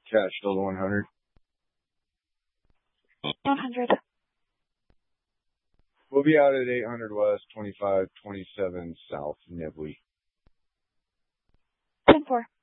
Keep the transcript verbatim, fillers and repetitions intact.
Cash still to one hundred. one hundred. We'll be out at eight hundred West, twenty-five twenty-seven South, Nibley. ten four.